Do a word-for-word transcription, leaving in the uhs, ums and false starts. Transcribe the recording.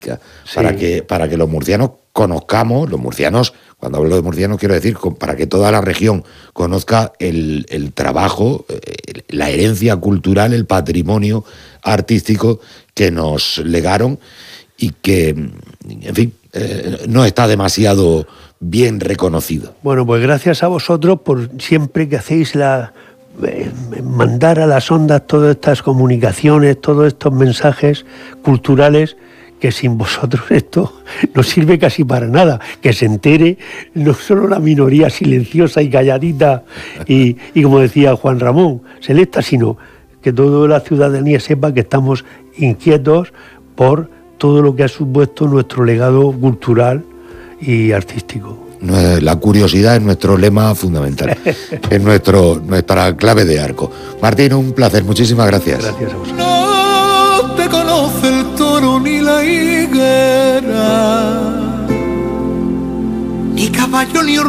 sí. para, que, para que los murcianos conozcamos, los murcianos, cuando hablo de murcianos quiero decir, para que toda la región conozca el, el trabajo, la herencia cultural, el patrimonio artístico que nos legaron y que, en fin, eh, no está demasiado bien reconocido. Bueno, pues gracias a vosotros por siempre que hacéis la... Eh, mandar a las ondas todas estas comunicaciones, todos estos mensajes culturales, que sin vosotros esto no sirve casi para nada, que se entere no solo la minoría silenciosa y calladita y, y como decía Juan Ramón, selecta, sino que toda la ciudadanía sepa que estamos inquietos por todo lo que ha supuesto nuestro legado cultural y artístico. La curiosidad es nuestro lema fundamental, es nuestro, nuestra clave de arco. Martín, un placer, muchísimas gracias. Gracias a vosotros. No te conoce el toro ni la higuera, ni caballo ni